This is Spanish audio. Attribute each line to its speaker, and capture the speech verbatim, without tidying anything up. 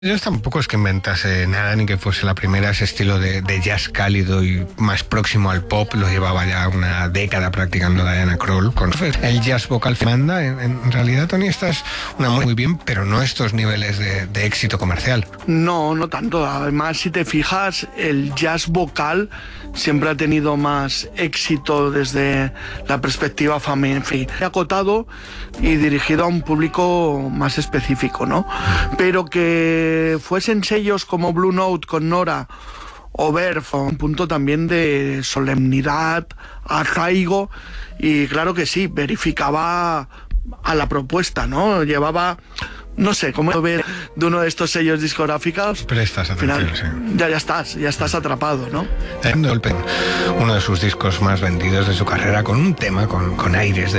Speaker 1: Ellos tampoco es que inventase nada ni que fuese la primera. Ese estilo de, de jazz cálido y más próximo al pop lo llevaba ya una década practicando Diana Krall. Con el jazz vocal manda. En, en realidad, Tony, esta es una muy bien, pero no estos niveles de, de éxito comercial.
Speaker 2: No, no tanto. Además, si te fijas, el jazz vocal siempre ha tenido más éxito desde la perspectiva femenina, acotado y dirigido a un público más específico, ¿no? Pero que fuesen sellos como Blue Note con Nora o Verve, un punto también de solemnidad, arraigo, y claro que sí, verificaba a la propuesta, ¿no? Llevaba, no sé, cómo ver de uno de estos sellos discográficos.
Speaker 1: Prestas atención,
Speaker 2: al final,
Speaker 1: sí.
Speaker 2: Ya, ya estás, ya estás atrapado, ¿no?
Speaker 1: Uno de sus discos más vendidos de su carrera, con un tema con, con aires de